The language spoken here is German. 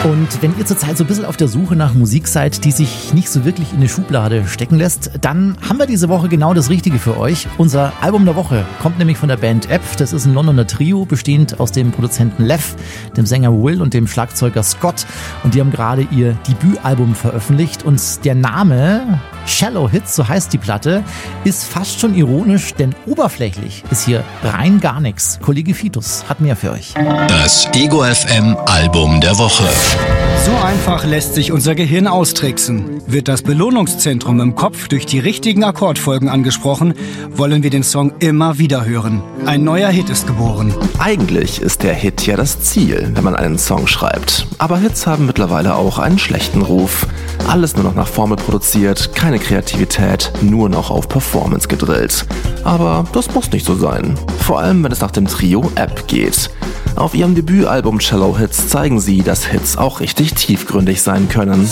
Und wenn ihr zurzeit so ein bisschen auf der Suche nach Musik seid, die sich nicht so wirklich in eine Schublade stecken lässt, dann haben wir diese Woche genau das Richtige für euch. Unser Album der Woche kommt nämlich von der Band App. Das ist ein Londoner Trio, bestehend aus dem Produzenten Lev, dem Sänger Will und dem Schlagzeuger Scott. Und die haben gerade ihr Debütalbum veröffentlicht. Und der Name Shallow Hits, so heißt die Platte, ist fast schon ironisch, denn oberflächlich ist hier rein gar nichts. Kollege Fitus hat mehr für euch. Das Ego FM Album der Woche. So einfach lässt sich unser Gehirn austricksen. Wird das Belohnungszentrum im Kopf durch die richtigen Akkordfolgen angesprochen, wollen wir den Song immer wieder hören. Ein neuer Hit ist geboren. Eigentlich ist der Hit ja das Ziel, wenn man einen Song schreibt. Aber Hits haben mittlerweile auch einen schlechten Ruf. Alles nur noch nach Formel produziert, keine Kreativität, nur noch auf Performance gedrillt. Aber das muss nicht so sein. Vor allem, wenn es nach dem Trio App geht. Auf ihrem Debütalbum Shallow Hits zeigen sie, dass Hits auch richtig tiefgründig sein können.